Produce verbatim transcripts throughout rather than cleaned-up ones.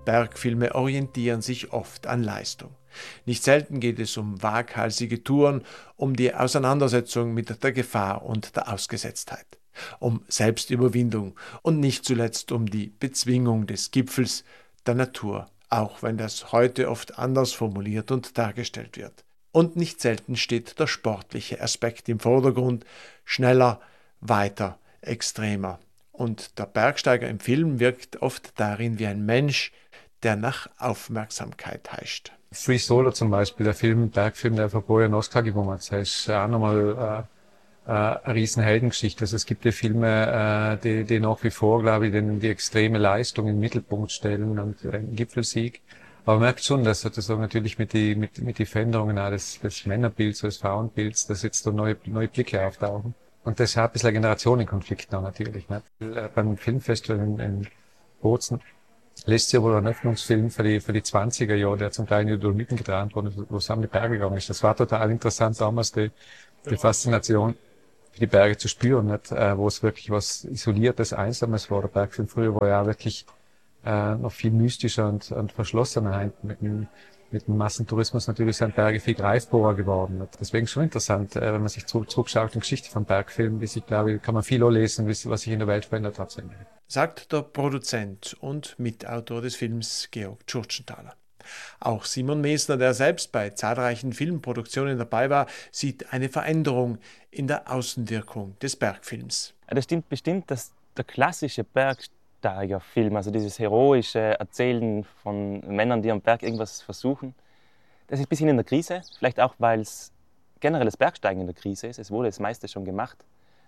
Bergfilme orientieren sich oft an Leistung. Nicht selten geht es um waghalsige Touren, um die Auseinandersetzung mit der Gefahr und der Ausgesetztheit, um Selbstüberwindung und nicht zuletzt um die Bezwingung des Gipfels der Natur, auch wenn das heute oft anders formuliert und dargestellt wird. Und nicht selten steht der sportliche Aspekt im Vordergrund, schneller, weiter, extremer. Und der Bergsteiger im Film wirkt oft darin wie ein Mensch, der nach Aufmerksamkeit heischt. Free Solo zum Beispiel, der Film, Bergfilm, der vor paar Jahren einen Oscar gewonnen hat, das ist auch nochmal äh, äh, eine riesen Heldengeschichte. Also es gibt ja Filme, äh, die, die nach wie vor, glaube ich, den, die extreme Leistung in den Mittelpunkt stellen und äh, einen Gipfelsieg. Aber man merkt schon, dass sozusagen natürlich mit die, mit, mit die Veränderungen auch des, des Männerbilds, des Frauenbilds, dass jetzt da neue, neue Blicke auftauchen. Und das ist auch ein bisschen ein Generationenkonflikt noch natürlich, nicht? Beim Filmfestival in, in Bozen letztes Jahr wurde ein Öffnungsfilm für die, für die zwanziger Jahre, der zum Teil in die Dolomiten gedreht wurde, wo es an die Berge gegangen ist. Das war total interessant damals, die, die Faszination für die Berge zu spüren, nicht? Äh, wo es wirklich was Isoliertes, Einsames war. Der Bergfilm früher war ja auch wirklich äh, noch viel mystischer und, und verschlossener. Mit dem, mit dem Massentourismus natürlich sind Berge viel greifbarer geworden. Nicht? Deswegen schon interessant, äh, wenn man sich zurück, zurückschaut in die Geschichte von Bergfilmen, wie sich, glaube ich, kann man viel auch lesen, was sich in der Welt verändert hat. Sagt der Produzent und Mitautor des Films Georg Tschurtschenthaler. Auch Simon Mesner, der selbst bei zahlreichen Filmproduktionen dabei war, sieht eine Veränderung in der Außenwirkung des Bergfilms. Ja, das stimmt bestimmt, dass der klassische Bergsteigerfilm, also dieses heroische Erzählen von Männern, die am Berg irgendwas versuchen, das ist ein bisschen in der Krise. Vielleicht auch, weil es generell das Bergsteigen in der Krise ist. Es wurde das meiste schon gemacht.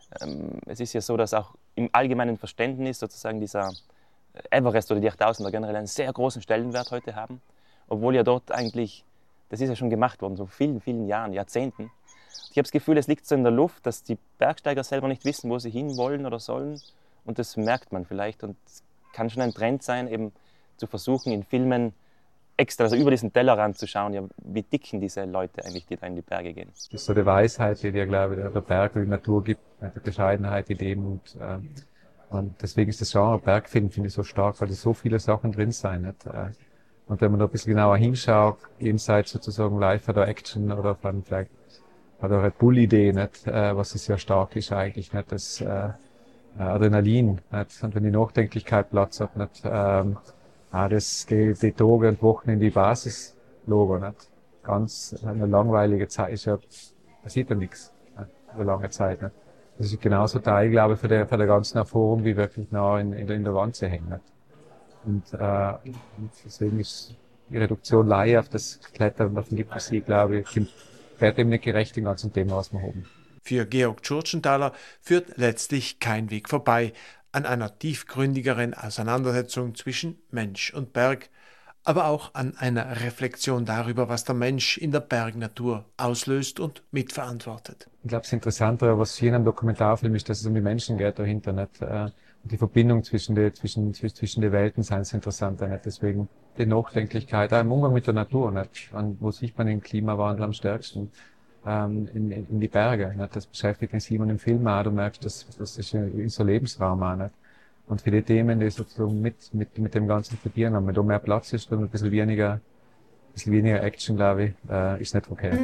Es ist ja so, dass auch im allgemeinen Verständnis sozusagen dieser Everest oder die achttausender generell einen sehr großen Stellenwert heute haben, obwohl ja dort eigentlich, das ist ja schon gemacht worden, so vielen, vielen Jahren, Jahrzehnten. Ich habe das Gefühl, es liegt so in der Luft, dass die Bergsteiger selber nicht wissen, wo sie hin wollen oder sollen, und das merkt man vielleicht, und es kann schon ein Trend sein, eben zu versuchen, in Filmen extra, also über diesen Tellerrand zu schauen, ja, wie dicken diese Leute eigentlich, die da in die Berge gehen. Das ist so die Weisheit, die dir, glaube ich, der Berg und die Natur gibt, die Bescheidenheit, die Demut. Ähm, und deswegen ist das Genre Bergfilm, finde ich, so stark, weil da so viele Sachen drin sein. Nicht? Und wenn man da ein bisschen genauer hinschaut, jenseits sozusagen live oder Action oder von vielleicht hat auch eine Bull-Idee, nicht? Was ist sehr stark ist eigentlich, nicht? Das äh, Adrenalin, nicht? Und wenn die Nachdenklichkeit Platz hat, nicht? Ähm, Ah, das, die, die Tage und Wochen in die Basis logo, nicht? Ganz eine langweilige Zeit, ist ja, passiert ja nichts, nicht? Über lange Zeit, nicht? Das ist genauso Teil, glaube ich, für der, für der ganzen Erfahrung, wie wirklich nah in, in, der, in der Wand zu hängen, nicht? Und, äh, und deswegen ist die Reduktion Laie auf das Klettern auf den Gipfel, glaube ich, fährt eben nicht gerecht dem ganzen Thema, was wir haben. Für Georg Tschurtschenthaler führt letztlich kein Weg vorbei an einer tiefgründigeren Auseinandersetzung zwischen Mensch und Berg, aber auch an einer Reflexion darüber, was der Mensch in der Bergnatur auslöst und mitverantwortet. Ich glaube, das Interessante, was hier in einem Dokumentarfilm ist, dass es um die Menschen geht dahinter, nicht? Und die Verbindung zwischen den zwischen, zwischen den Welten sind das Interessante, nicht? Deswegen die Nachdenklichkeit, auch im Umgang mit der Natur, nicht? Und wo sieht man den Klimawandel am stärksten? Ähm, in, in, in die Berge, nicht? Das beschäftigt den Simon im Film auch, du merkst, das, das ist ein so Lebensraum auch, nicht? Und für die Themen, die sozusagen mit, mit, mit dem Ganzen verbieren haben, wenn da mehr Platz ist und ein bisschen weniger, ein bisschen weniger Action, glaube ich, äh, ist nicht okay.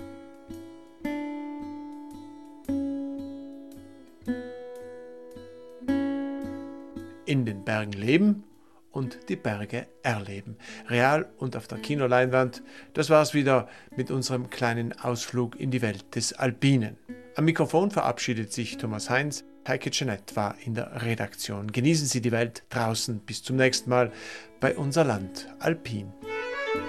In den Bergen leben und die Berge erleben. Real und auf der Kinoleinwand, das war's wieder mit unserem kleinen Ausflug in die Welt des Alpinen. Am Mikrofon verabschiedet sich Thomas Heinz. Heike Jeanette war in der Redaktion. Genießen Sie die Welt draußen. Bis zum nächsten Mal bei Unser Land Alpin.